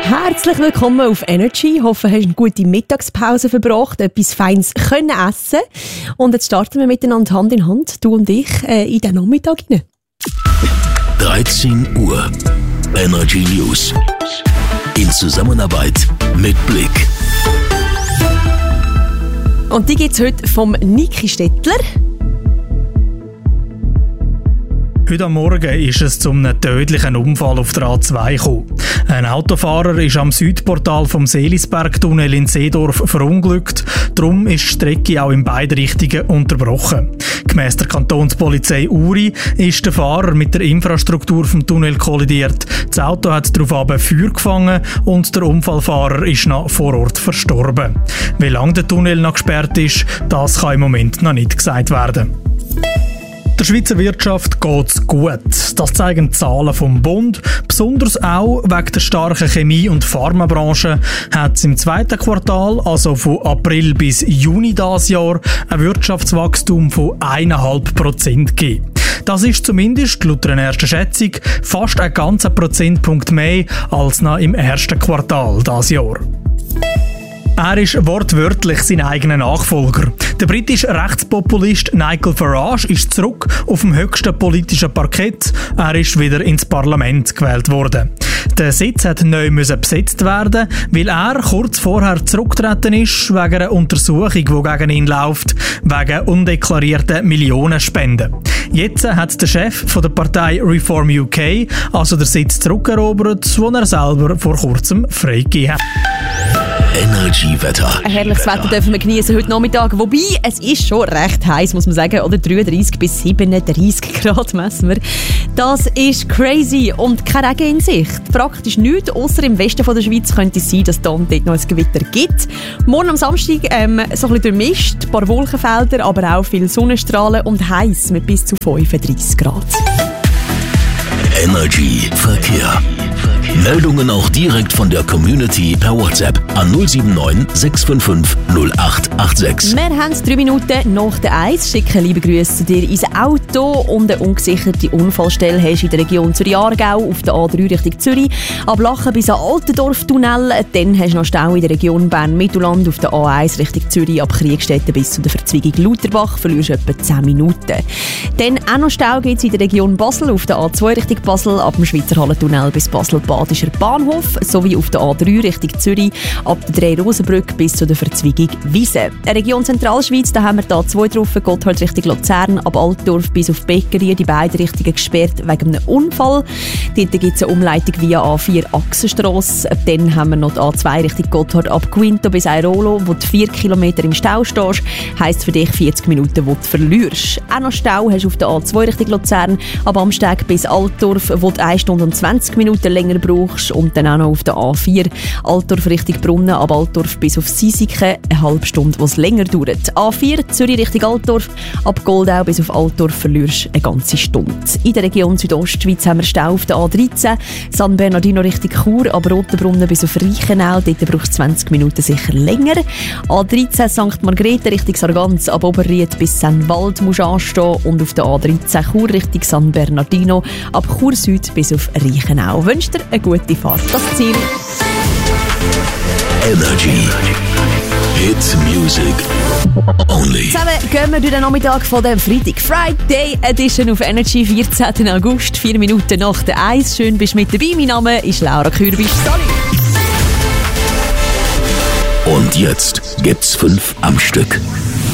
Herzlich willkommen auf Energy. Ich hoffe, du hast eine gute Mittagspause verbracht, etwas Feines können essen. Und jetzt starten wir miteinander Hand in Hand, du und ich, in den Nachmittag hinein. 13 Uhr. Energy News. In Zusammenarbeit mit Blick. Und die gibt es heute vom Niki Stettler. Heute am Morgen ist es zu einem tödlichen Unfall auf der A2 gekommen. Ein Autofahrer ist am Südportal vom Seelisbergtunnel in Seedorf verunglückt. Darum ist die Strecke auch in beide Richtungen unterbrochen. Gemäss der Kantonspolizei Uri ist der Fahrer mit der Infrastruktur vom Tunnel kollidiert. Das Auto hat daraufhin Feuer gefangen und der Unfallfahrer ist noch vor Ort verstorben. Wie lange der Tunnel noch gesperrt ist, das kann im Moment noch nicht gesagt werden. Der Schweizer Wirtschaft geht's gut. Das zeigen die Zahlen vom Bund. Besonders auch wegen der starken Chemie- und Pharmabranche hat es im zweiten Quartal, also von April bis Juni dieses Jahr, ein Wirtschaftswachstum von 1,5% gegeben. Das ist zumindest laut einer ersten Schätzung fast ein ganzer Prozentpunkt mehr als noch im ersten Quartal dieses Jahr. Er ist wortwörtlich sein eigener Nachfolger. Der britische Rechtspopulist Nigel Farage ist zurück auf dem höchsten politischen Parkett. Er ist wieder ins Parlament gewählt worden. Der Sitz hat neu besetzt werden, weil er kurz vorher zurückgetreten ist wegen einer Untersuchung, die gegen ihn läuft, wegen undeklarierten Millionenspenden. Jetzt hat der Chef von der Partei Reform UK also den Sitz zurückerobert, den er selber vor kurzem freigegeben hat. Energy-Wetter. Ein herrliches Wetter dürfen wir genießen heute Nachmittag. Wobei, es ist schon recht heiß, muss man sagen. Oder 33 bis 37 Grad messen wir. Das ist crazy und kein Regen in Sicht. Praktisch nichts, ausser im Westen von der Schweiz könnte es sein, dass es da und dort noch ein Gewitter gibt. Morgen am Samstag so ein bisschen durchmischt, ein paar Wolkenfelder, aber auch viele Sonnenstrahlen und heiß mit bis zu 35 Grad. Energy Verkehr. Meldungen auch direkt von der Community per WhatsApp an 079 655 0886. Wir haben 3 Minuten nach der 1. Schicken liebe Grüße zu dir ins Auto und eine ungesicherte Unfallstelle hast in der Region Zürich-Aargau auf der A3 Richtung Zürich. Ab Lachen bis an Altendorf-Tunnel. Dann hast du noch Stau in der Region Bern-Mittelland auf der A1 Richtung Zürich ab Kriegstetten bis zu der Verzweigung Lauterbach. Verlierst etwa 10 Minuten. Dann auch noch Stau gibt es in der Region Basel auf der A2 Richtung Basel ab dem Schweizer Hallentunnel bis Basel-Badischer Bahnhof sowie auf der A3 Richtung Zürich ab der Drei-Rosenbrücke bis zu der Verzweigung Wiese. Region Zentralschweiz, da haben wir da 2 drauf, Gotthard Richtung Luzern, ab Altdorf bis auf Beckerie, die beiden Richtungen gesperrt wegen einem Unfall. Dort gibt es eine Umleitung via A4 Achsenstrasse. Dann haben wir noch die A2 Richtung Gotthard ab Quinto bis Airolo, wo du 4 Kilometer im Stau stehst. Heisst für dich 40 Minuten, die du verlierst. Auch noch Stau hast du auf der A2 Richtung Luzern, ab Amsteg bis Altdorf, wo du 1 Stunde und 20 Minuten länger brauchst. Und dann auch noch auf der A4 Altdorf Richtung Brunnen, ab Altdorf bis auf Sisiken, eine halbe Stunde, was länger dauert. A4 Zürich Richtung Altdorf, ab Goldau bis auf Altdorf verlierst eine ganze Stunde. In der Region Südostschweiz haben wir Stau auf der A13, San Bernardino Richtung Chur, ab Rotenbrunnen bis auf Reichenau, dort braucht es 20 Minuten sicher länger. A13 St. Margrethe Richtung Sargans, ab Oberried bis Sennwald musst du anstehen und auf der A13 Chur Richtung San Bernardino, ab Chur Süd bis auf Reichenau. Wünsche dir eine gute Fahrt. Das Ziel. Energy. Hit Music Only. Zusammen gehen wir durch den Nachmittag von dem Freitag. Friday Edition auf Energy, 14. August, 4 Minuten nach der 1. Schön, bist du mit dabei. Mein Name ist Laura Kürbisch. Und jetzt gibt's 5 am Stück.